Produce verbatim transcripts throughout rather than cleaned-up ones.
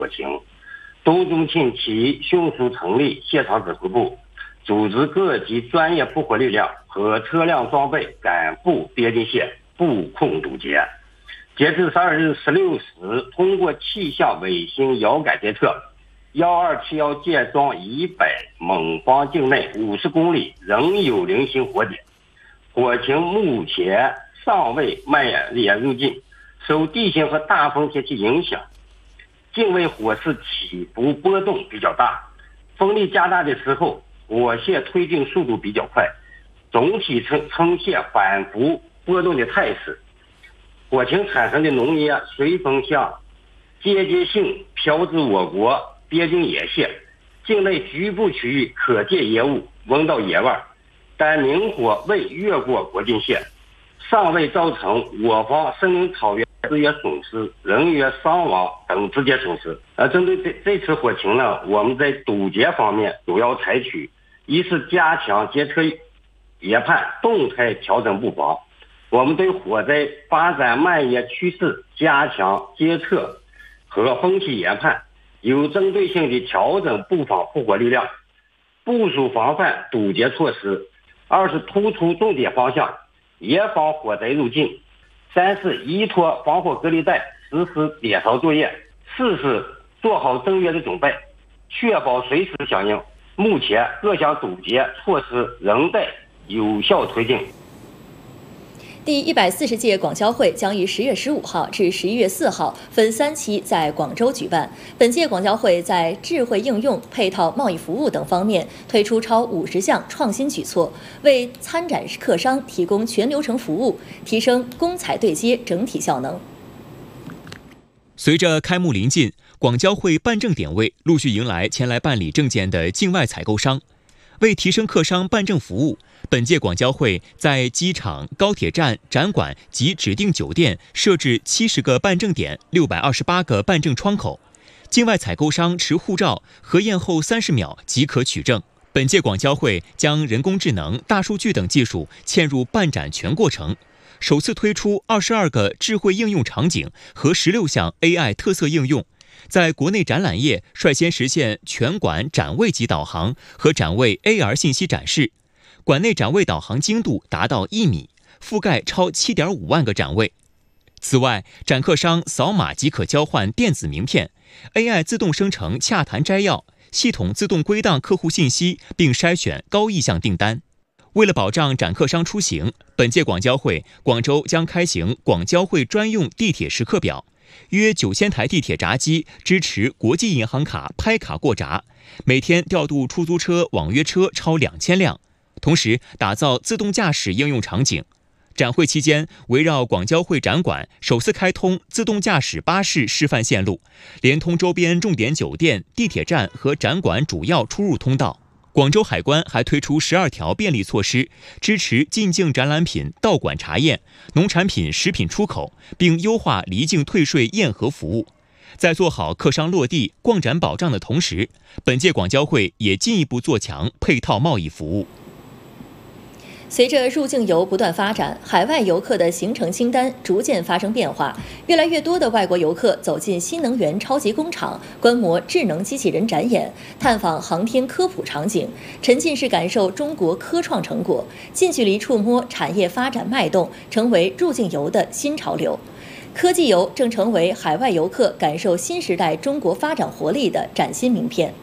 火情。董仲钦其迅速成立协调指挥部，组织各级专业部火力量和车辆装备赶赴边境线布控堵截。截至十二日十六时，通过气象卫星遥感监测，一二七一舰庄以北蒙方境内五十公里仍有零星火点，火情目前尚未蔓延入境，受地形和大风天气影响，境内火势起伏波动比较大，风力加大的时候，火线推进速度比较快，总体呈呈现反复波动的态势。火情产生的浓烟随风向间接性飘至我国边境沿线，境内局部区域可见烟雾，闻到烟味，但明火未越过国境线，尚未造成我方森林草原资源损失、人员伤亡等直接损失。而针对这这次火情呢，我们在堵截方面主要采取一是加强监测研判，动态调整布防。我们对火灾发展蔓延趋势加强监测和分析研判，有针对性地调整布防复火力量，部署防范堵截措施。二是突出重点方向，严防火灾入境。三是依托防火隔离带实施点烧作业。四是做好增援的准备，确保随时响应。目前各项堵截措施仍在有效推进。 第一百四十届广交会将于十月十五号至十一月四号分三期在广州举办。本届广交会在智慧应用、配套贸易服务等方面推出超五十项创新举措，为参展客商提供全流程服务，提升供采对接整体效能。 随着开幕临近，广交会办证点位陆续迎来前来办理证件的境外采购商。为提升客商办证服务，本届广交会在机场、高铁站、展馆及指定酒店设置七十个办证点、六百二十八个办证窗口，境外采购商持护照核验后三十秒即可取证。本届广交会将人工智能、大数据等技术嵌入办展全过程，首次推出二十二个智慧应用场景和十六项 A I 特色应用。在国内展览业率先实现全馆展位级导航和展位 A R 信息展示，馆内展位导航精度达到一米，覆盖超 七点五万个展位。此外，展客商扫码即可交换电子名片 ，A I 自动生成洽谈摘要，系统自动归档客户信息，并筛选高意向订单。为了保障展客商出行，本届广交会广州将开行广交会专用地铁时刻表。约九千台地铁闸机支持国际银行卡拍卡过闸，每天调度出租车、网约车超两千辆，同时打造自动驾驶应用场景。展会期间，围绕广交会展馆首次开通自动驾驶巴士示范线路，连通周边重点酒店、地铁站和展馆主要出入通道。广州海关还推出十二条便利措施，支持进境展览品到馆查验、农产品、食品出口，并优化离境退税验核服务。在做好客商落地、逛展保障的同时，本届广交会也进一步做强配套贸易服务。 随着入境游不断发展，海外游客的行程清单逐渐发生变化，越来越多的外国游客走进新能源超级工厂，观摩智能机器人展演，探访航天科普场景，沉浸式感受中国科创成果，近距离触摸产业发展脉动，成为入境游的新潮流。科技游正成为海外游客感受新时代中国发展活力的崭新名片。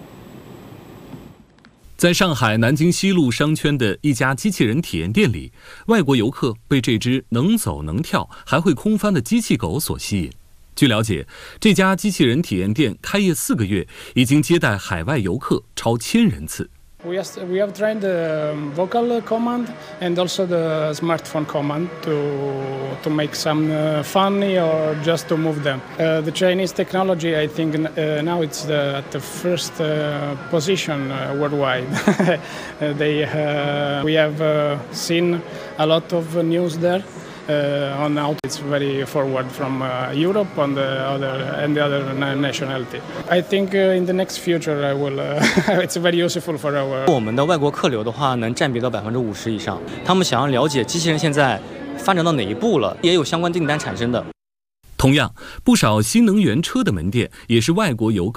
在上海南京西路商圈的一家机器人体验店里，外国游客被这只能走能跳还会空翻的机器狗所吸引。据了解，这家机器人体验店开业四个月，已经接待海外游客超千人次。 We have, we have trained the vocal command and also the smartphone command to, to make some uh, funny or just to move them. Uh, the Chinese technology, I think uh, now it's the, at the first uh, position uh, worldwide. they, uh, we have uh, seen a lot of news there. Uh, on how it's very forward from uh, Europe and the other and the other nationality. I think uh, in the next future, I will. Uh, it's very useful for our. 我们的外国客流的话，能占比到百分之五十以上。他们想要了解机器人现在发展到哪一步了，也有相关订单产生的。 同样，不少新能源车的门店也是外国游客